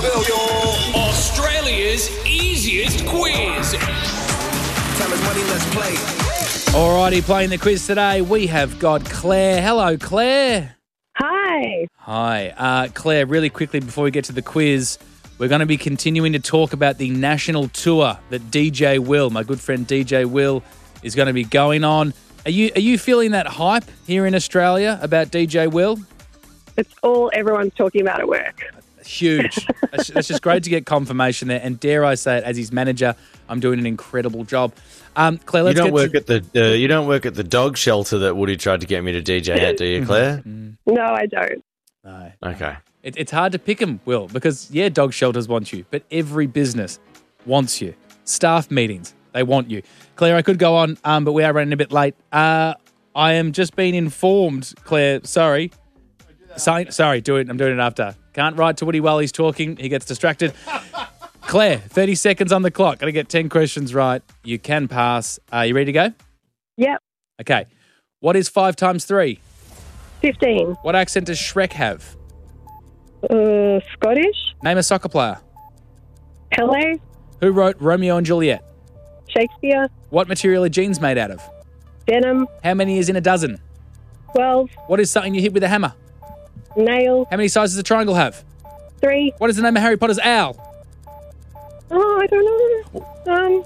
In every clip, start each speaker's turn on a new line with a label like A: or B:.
A: Australia's easiest quiz.
B: Time is money, let's play.
C: Alrighty, playing the quiz today, we have got Claire. Hello, Claire.
D: Hi.
C: Hi. Claire, really quickly before we get to the quiz, we're going to be continuing to talk about the national tour that DJ Will, my good friend DJ Will, is going to be going on. Are you feeling that hype here in Australia about DJ Will?
D: It's all everyone's talking about at work.
C: Huge. That's just great to get confirmation there. And dare I say it, as his manager, I'm doing an incredible job. Claire, let's
E: you don't work at the dog shelter that Woody tried to get me to DJ at, do you, Claire?
D: No, I don't.
C: No.
E: Okay.
C: It's hard to pick them, Will, because, yeah, dog shelters want you, but every business wants you. Staff meetings, they want you. Claire, I could go on, but we are running a bit late. I am just being informed, Claire, sorry. Sorry, I'm doing it after. Can't write to Woody while he's talking. He gets distracted. Claire, 30 seconds on the clock. Got to get 10 questions right. You can pass. Are you ready to go?
D: Yep.
C: Okay. What is 5 times 3?
D: 15.
C: What accent does Shrek have?
D: Scottish.
C: Name a soccer player.
D: Pele.
C: Who wrote Romeo and Juliet?
D: Shakespeare.
C: What material are jeans made out of?
D: Denim.
C: How many is in a dozen?
D: 12.
C: What is something you hit with a hammer?
D: Nail.
C: How many sides does a triangle have?
D: 3.
C: What is the name of Harry Potter's owl?
D: Oh, I don't know.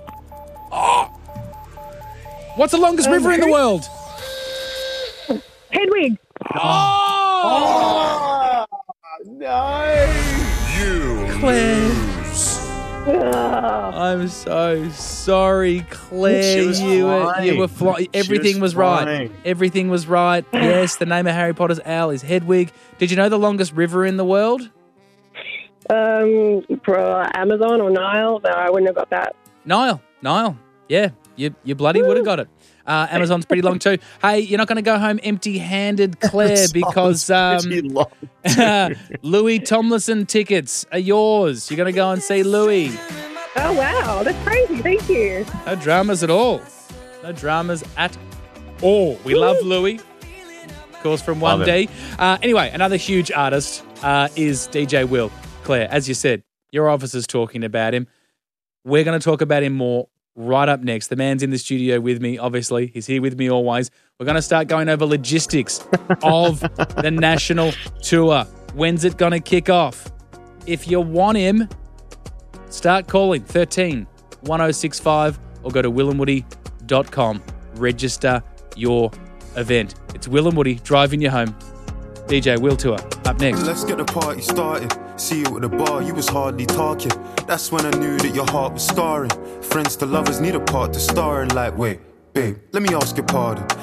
C: What's the longest river in the world?
D: Hedwig.
C: Claire.
D: Oh,
C: I'm so sorry, Claire.
E: She was
C: you
E: flying.
C: were flying. Everything was right.
E: flying.
C: Everything was right. Yes, the name of Harry Potter's owl is Hedwig. Did you know the longest river in the world?
D: for Amazon or Nile. No, I wouldn't have got that.
C: Nile. Yeah, you bloody would have got it. Amazon's pretty long too. Hey, you're not going to go home empty-handed, Claire, because Louis Tomlinson tickets are yours. You're going to go and see Louis.
D: Oh, wow. That's crazy. Thank you.
C: No dramas at all. No dramas at all. We love Louis. Of course, from 1D. Anyway, another huge artist is DJ Will. Claire, as you said, your officer's talking about him. We're going to talk about him more right up next. The man's in the studio with me, obviously. He's here with me always. We're going to start going over logistics of the national tour. When's it going to kick off? If you want him, start calling 13 1065 or go to willandwoody.com. Register your event. It's Will and Woody driving you home. DJ Will Tour up next.
B: Let's get the party started. See you at the bar, you was hardly talking. That's when I knew that your heart was scarring. Friends to lovers need a part to star in. Like, wait, babe, let me ask your pardon.